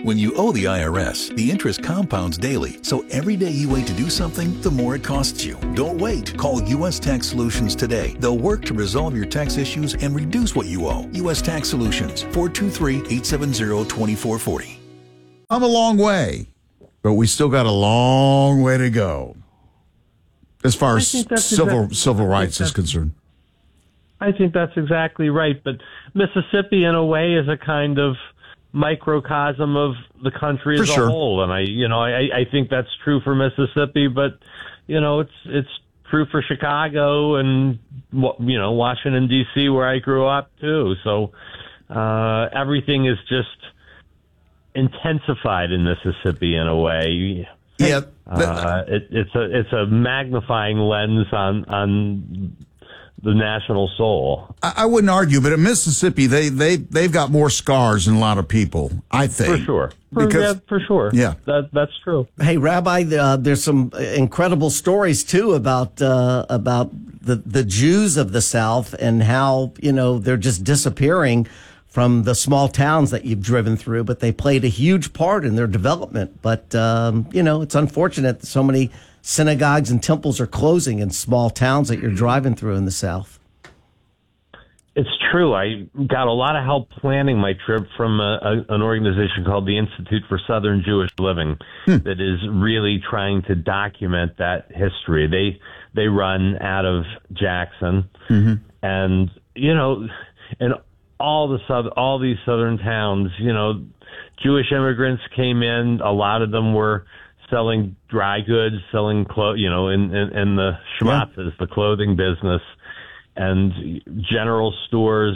When you owe the IRS, the interest compounds daily, so every day you wait to do something, the more it costs you. Don't wait. Call U.S. Tax Solutions today. They'll work to resolve your tax issues and reduce what you owe. U.S. Tax Solutions, 423-870-2440. I'm a long way, but we still got a long way to go as far as civil rights is concerned. I think that's exactly right. But Mississippi, in a way, is a kind of microcosm of the country as a whole, and I think that's true for Mississippi, but it's true for Chicago and Washington D.C., where I grew up too. So everything is just intensified in Mississippi in a way. Yeah, it's a magnifying lens on the national soul. I wouldn't argue, but in Mississippi, they've got more scars than a lot of people, I think. For sure. For sure. Yeah. That's true. Hey, Rabbi, there's some incredible stories, too, about the Jews of the South and how, they're just disappearing from the small towns that you've driven through, but they played a huge part in their development. But, it's unfortunate that so many synagogues and temples are closing in small towns that you're driving through in the South. It's true. I got a lot of help planning my trip from an organization called the Institute for Southern Jewish Living that is really trying to document that history. They run out of Jackson, and in all these southern towns, Jewish immigrants came in. A lot of them were selling dry goods, selling clothes, in the schmatzes, the clothing business, and general stores.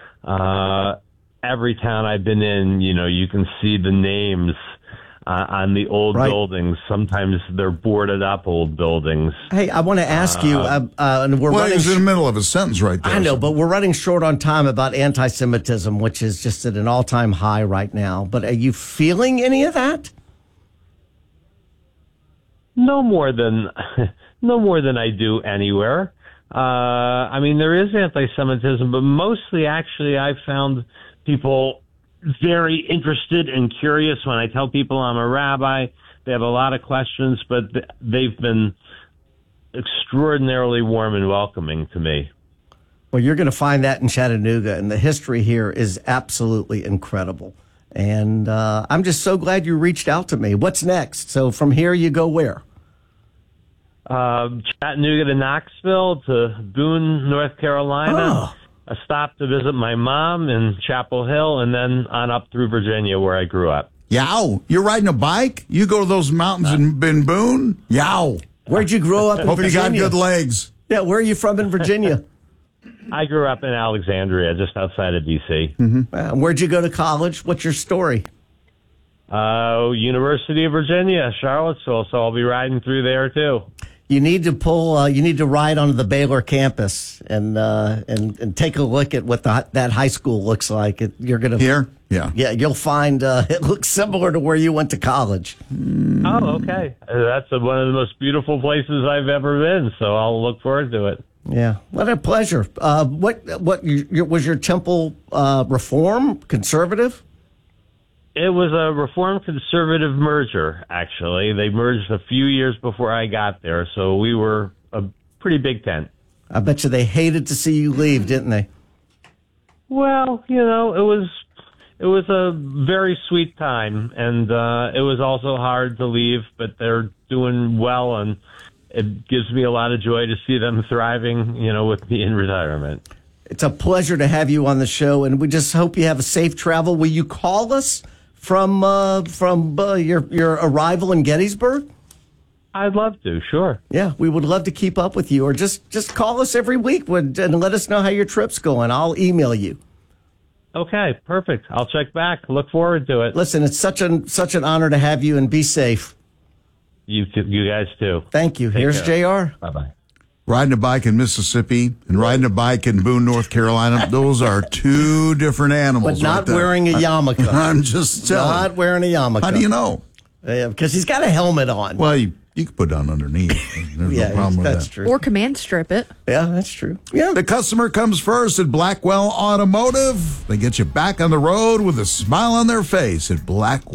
Every town I've been in, you can see the names on the old buildings. Sometimes they're boarded up old buildings. Hey, I want to ask you, and we're running. He's in the middle of a sentence right there. I know, but we're running short on time about anti-Semitism, which is just at an all-time high right now. But are you feeling any of that? No more than I do anywhere. There is anti-Semitism, but mostly, actually, I've found people very interested and curious. When I tell people I'm a rabbi, they have a lot of questions, but they've been extraordinarily warm and welcoming to me. Well, you're going to find that in Chattanooga, and the history here is absolutely incredible. And I'm just so glad you reached out to me. What's next? So from here, you go where? Chattanooga to Knoxville to Boone, North Carolina. A stop to visit my mom in Chapel Hill, and then on up through Virginia, where I grew up. Yow! You're riding a bike? You go to those mountains in Boone? Yow! Where'd you grow up in Hope Virginia? You got good legs. Yeah, where are you from in Virginia? I grew up in Alexandria, just outside of D.C. Where'd you go to college? What's your story? University of Virginia, Charlottesville, so I'll be riding through there, too. You need to ride onto the Baylor campus and take a look at what that high school looks like. You're gonna here, yeah, you'll find it looks similar to where you went to college. Oh, okay, that's one of the most beautiful places I've ever been. So I'll look forward to it. Yeah, what a pleasure. What was your temple? Reform, conservative? It was a Reform-Conservative merger, actually. They merged a few years before I got there, so we were a pretty big tent. I bet you they hated to see you leave, didn't they? Well, it was a very sweet time, and it was also hard to leave, but they're doing well, and it gives me a lot of joy to see them thriving, with me in retirement. It's a pleasure to have you on the show, and we just hope you have a safe travel. Will you call us from your arrival in Gettysburg? I'd love to, sure. Yeah, we would love to keep up with you, or just call us every week and let us know how your trip's going. I'll email you. Okay, perfect. I'll check back. Look forward to it. Listen, it's such an honor to have you, and be safe. You guys too. Thank you. Here's JR. Bye-bye. Riding a bike in Mississippi and riding a bike in Boone, North Carolina, those are two different animals. But not wearing a yarmulke. I'm just telling. Not wearing a yarmulke. How do you know? Because he's got a helmet on. Well, you can put it on underneath. There's no problem with that. True. Or command strip it. Yeah, that's true. Yeah. The customer comes first at Blackwell Automotive. They get you back on the road with a smile on their face at Blackwell.